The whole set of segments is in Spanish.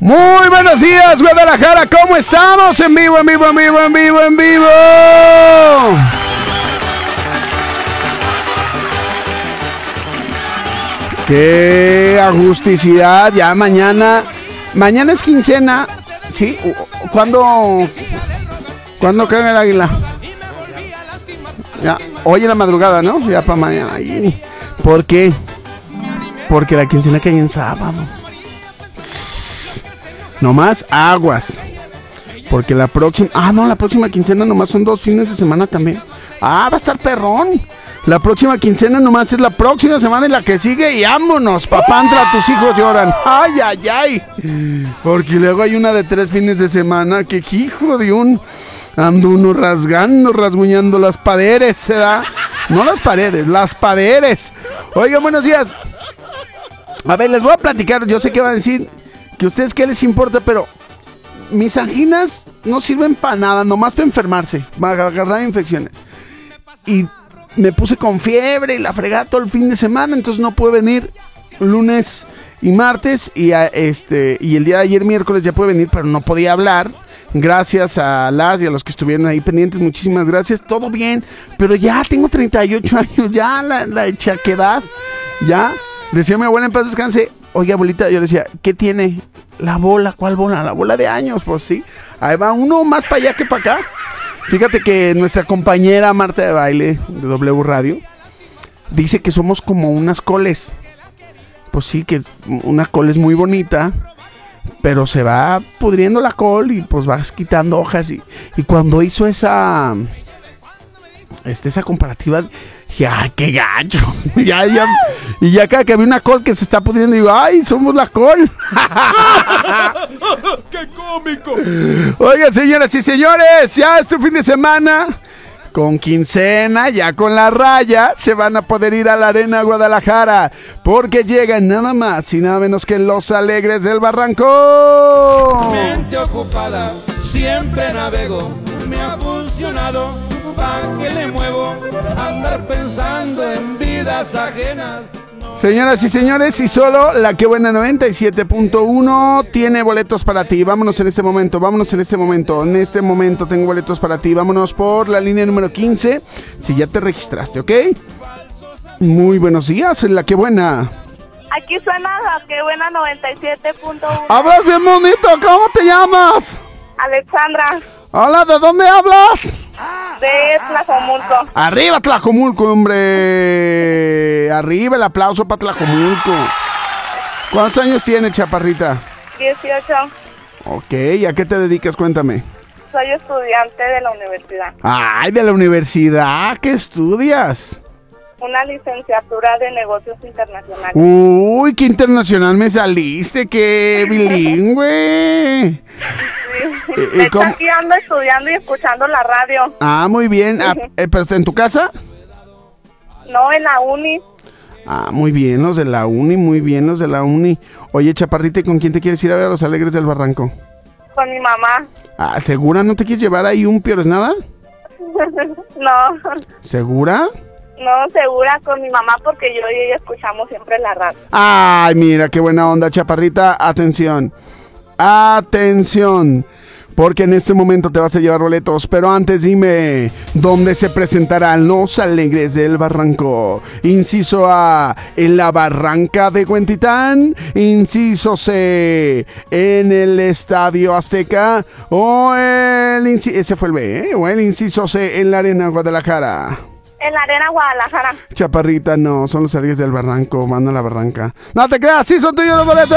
Muy buenos días, Guadalajara, ¿cómo estamos? En vivo. Qué agusticidad, ya mañana es quincena, ¿sí? ¿Cuándo cae el águila? Ya, hoy en la madrugada, ¿no? Ya para mañana. ¿Por qué? Porque la quincena cae en sábado. Nomás aguas. Porque la próxima quincena nomás son 2 fines de semana también. Va a estar perrón. La próxima quincena nomás es la próxima semana y la que sigue y vámonos. Papantla, tus hijos lloran. Ay. Porque luego hay una de 3 fines de semana que hijo de un... Ando uno rasguñando las paredes, ¿se da? No las paredes, las paredes. Oigan, buenos días. A ver, les voy a platicar. Yo sé que van a decir que a ustedes qué les importa, pero mis anginas no sirven para nada, nomás para enfermarse, para agarrar infecciones. Y me puse con fiebre y la fregada todo el fin de semana, entonces no pude venir lunes y martes y el día de ayer miércoles ya pude venir, pero no podía hablar. Gracias a las y a los que estuvieron ahí pendientes, muchísimas gracias, todo bien, pero ya tengo 38 años, ya la chaquedad, ya, decía mi abuela en paz descanse, oye abuelita, yo le decía, ¿qué tiene? La bola, ¿cuál bola? La bola de años, pues sí, ahí va uno más para allá que para acá. Fíjate que nuestra compañera Marta de Baile de W Radio dice que somos como unas coles, pues sí, que una col es muy bonita, pero se va pudriendo la col y pues vas quitando hojas y cuando hizo esa comparativa dije, ¡ay, qué gacho! y ya cada que había una col que se está pudriendo digo, ¡ay, somos la col! ¡Qué cómico! Oigan, señoras y señores, ya este fin de semana con quincena, ya con la raya, se van a poder ir a la Arena Guadalajara, porque llegan nada más y nada menos que los Alegres del Barranco. Mente ocupada, siempre navego, me ha funcionado, ¿pa' qué le muevo? Andar pensando en vidas ajenas. Señoras y señores, y solo la que buena 97.1 tiene boletos para ti. Vámonos en este momento. En este momento tengo boletos para ti. Vámonos por la línea número 15. Si ya te registraste, ¿ok? Muy buenos días, en la que buena. Aquí suena la que buena 97.1. Hablas bien bonito, ¿cómo te llamas? Alexandra. Hola, ¿de dónde hablas? De Tlajomulco. Arriba Tlajomulco, hombre. Arriba el aplauso para Tlajomulco. ¿Cuántos años tiene, chaparrita? 18. Ok, ¿a qué te dedicas? Cuéntame. Soy estudiante de la universidad. Ay, de la universidad, ¿qué estudias? Una licenciatura de negocios internacionales. Uy, qué internacional me saliste, qué bilingüe. Sí. De hecho, aquí ando estudiando y escuchando la radio. Muy bien. ¿Pero está en tu casa? No, en la uni. Muy bien, los de la uni, Oye, chaparrita, ¿y con quién te quieres ir a ver a los Alegres del Barranco? Con mi mamá. ¿Segura? ¿No te quieres llevar ahí un piores nada? No. ¿Segura? No, segura con mi mamá porque yo y ella escuchamos siempre la radio. Ay, mira, qué buena onda, chaparrita. Atención, porque en este momento te vas a llevar boletos, pero antes dime, ¿dónde se presentarán los Alegres del Barranco? Inciso A, en la Barranca de Huentitán. Inciso C, en el Estadio Azteca. O ese fue el B, o el inciso C, en la Arena Guadalajara. En la Arena Guadalajara. Chaparrita, no, son los Alegres del Barranco, van a la Barranca. ¡No te creas! ¡Sí son tuyos los boletos!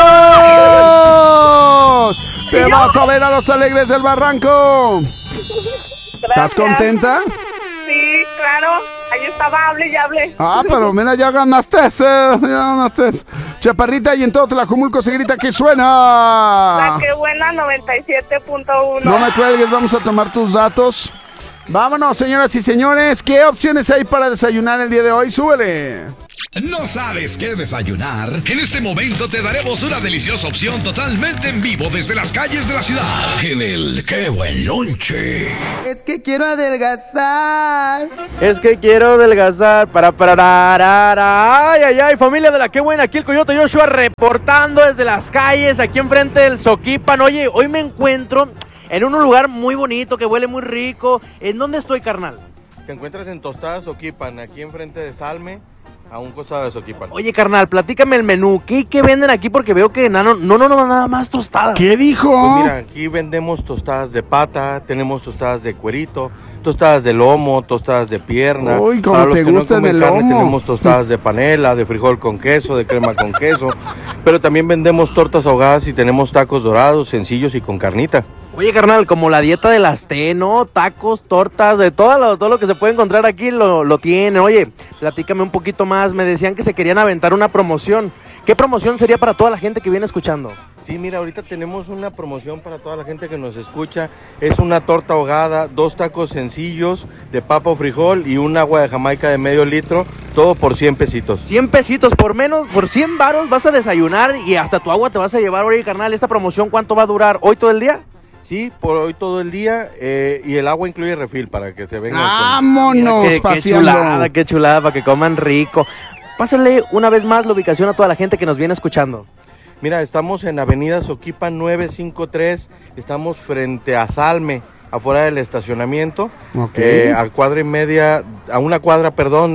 ¡Te vas a ver a los Alegres del Barranco! Gracias. ¿Estás contenta? Sí, claro. Ahí estaba, hable y hable. Pero mira, ya ganaste. Chaparrita, y en todo Tlajomulco se grita que suena. La que buena 97.1. No me cuelgues, vamos a tomar tus datos. Vámonos, señoras y señores. ¿Qué opciones hay para desayunar el día de hoy? Súbele. ¿No sabes qué desayunar? En este momento te daremos una deliciosa opción totalmente en vivo desde las calles de la ciudad. En el ¡Qué buen lonche! Es que quiero adelgazar. Ay, familia de la Qué Buena, aquí el Coyote Joshua reportando desde las calles, aquí enfrente del Soquipan. Oye, hoy me encuentro en un lugar muy bonito, que huele muy rico. ¿En dónde estoy, carnal? Te encuentras en Tostadas Soquipan, aquí enfrente de Salme, a un costado de Soquipan. Oye, carnal, platícame el menú. ¿Qué venden aquí? Porque veo que no, nada más tostadas. ¿Qué dijo? Pues mira, aquí vendemos tostadas de pata, tenemos tostadas de cuerito, tostadas de lomo, tostadas de pierna. Uy, como para los te que gusta no comen el carne, lomo. tenemos tostadas de panela, de frijol con queso, de crema con queso. Pero también vendemos tortas ahogadas y tenemos tacos dorados, sencillos y con carnita. Oye, carnal, como la dieta de las T, ¿no? Tacos, tortas, de todo lo que se puede encontrar aquí lo tiene. Oye, platícame un poquito más. Me decían que se querían aventar una promoción. ¿Qué promoción sería para toda la gente que viene escuchando? Sí, mira, ahorita tenemos una promoción para toda la gente que nos escucha. Es una torta ahogada, 2 tacos sencillos de papa o frijol y un agua de Jamaica de medio litro, todo por 100 pesitos. 100 pesitos, por 100 varos vas a desayunar y hasta tu agua te vas a llevar. Oye, carnal, ¿esta promoción cuánto va a durar? ¿Hoy todo el día? Sí, por hoy todo el día y el agua incluye refil para que se vengan. ¡Vámonos! Qué chulada, para que coman rico. Pásale una vez más la ubicación a toda la gente que nos viene escuchando. Mira, estamos en Avenida Soquipan 953, estamos frente a Salme, afuera del estacionamiento, Okay. a una cuadra,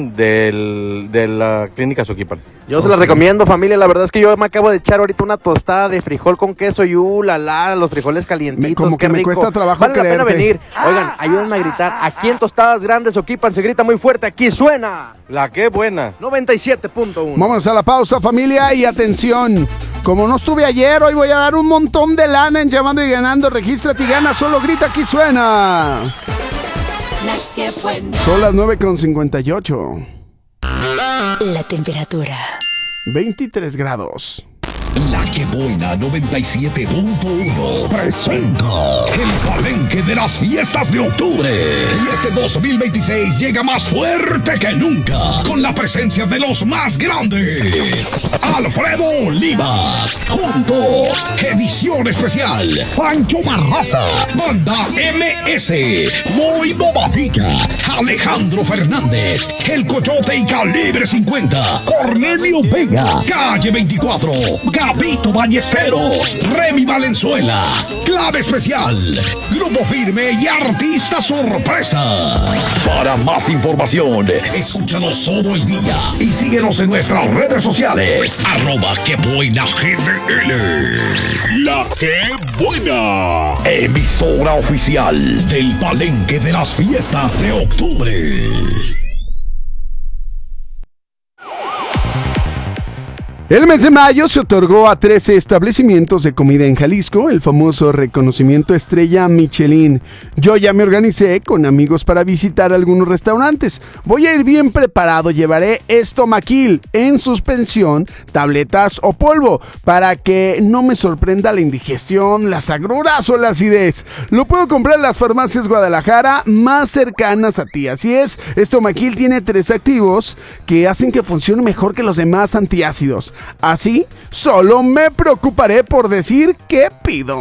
de la clínica Soquipan. Yo se la recomiendo, familia. La verdad es que yo me acabo de echar ahorita una tostada de frijol con queso y los frijoles calientitos. Como que me cuesta trabajo vale creerte. la pena venir. Oigan, ayúdenme a gritar. Aquí en Tostadas Grandes Soquipan se grita muy fuerte. Aquí suena La Qué Buena. 97.1. Vamos a la pausa, familia, y atención. Como no estuve ayer, hoy voy a dar un montón de lana en Llamando y Ganando. Regístrate y gana, solo grita, aquí suena. La Qué Buena. Son las 9:58. La temperatura. 23 grados. La Qué Buena 97.1 presenta el Palenque de las Fiestas de Octubre. Y este 2026 llega más fuerte que nunca, con la presencia de los más grandes. Alfredo Olivas, juntos, edición especial, Pancho Barraza, Banda MS, Moy Bobatica, Alejandro Fernández, El Coyote y Calibre 50, Cornelio Vega, Calle 24, Gabito Ballesteros, Remy Valenzuela, Clave Especial, Grupo Firme y Artista Sorpresa. Para más información, escúchanos todo el día y síguenos en nuestras redes sociales. @QueBuenaGDL. La Qué Buena, emisora oficial del Palenque de las Fiestas de Octubre. El mes de mayo se otorgó a 13 establecimientos de comida en Jalisco el famoso reconocimiento Estrella Michelin. Yo ya me organicé con amigos para visitar algunos restaurantes. Voy a ir bien preparado, llevaré estomaquil en suspensión, tabletas o polvo, para que no me sorprenda la indigestión, las agruras o la acidez. Lo puedo comprar en las farmacias Guadalajara más cercanas a ti. Así es, estomaquil tiene 3 activos que hacen que funcione mejor que los demás antiácidos. Así, solo me preocuparé por decir qué pido.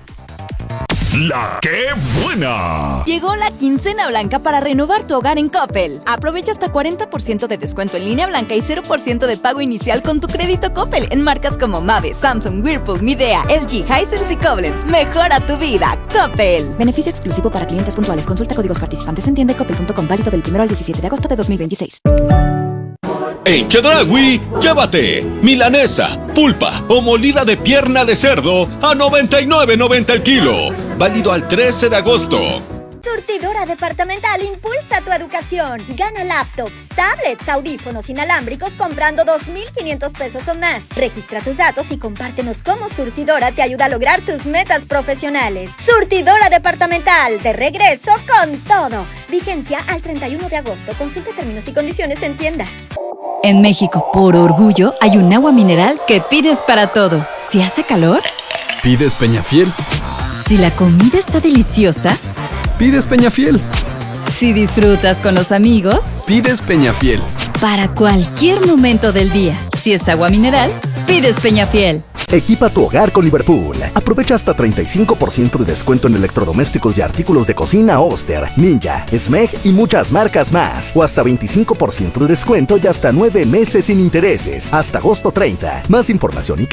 La Qué Buena. Llegó la quincena blanca para renovar tu hogar en Coppel. Aprovecha hasta 40% de descuento en línea blanca y 0% de pago inicial con tu crédito Coppel en marcas como Mave, Samsung, Whirlpool, Midea, LG, Hisense y Koblenz. Mejora tu vida, Coppel. Beneficio exclusivo para clientes puntuales. Consulta códigos participantes en tienda.coppel.com, válido del 1 al 17 de agosto de 2026. En Chedraui, llévate milanesa, pulpa o molida de pierna de cerdo a $99.90 el kilo. Válido al 13 de agosto. Surtidora Departamental impulsa tu educación. Gana laptops, tablets, audífonos inalámbricos comprando 2,500 pesos o más. Registra tus datos y compártenos cómo Surtidora te ayuda a lograr tus metas profesionales. Surtidora Departamental, de regreso con todo. Vigencia al 31 de agosto. Consulta términos y condiciones en tienda. En México, por orgullo, hay un agua mineral que pides para todo. Si hace calor, pides Peñafiel. Si la comida está deliciosa, pides Peñafiel. Si disfrutas con los amigos, pides Peñafiel. para cualquier momento del día. Si es agua mineral, pides Peñafiel. Equipa tu hogar con Liverpool. Aprovecha hasta 35% de descuento en electrodomésticos y artículos de cocina Oster, Ninja, Smeg y muchas marcas más. O hasta 25% de descuento y hasta 9 meses sin intereses. Hasta agosto 30. Más información y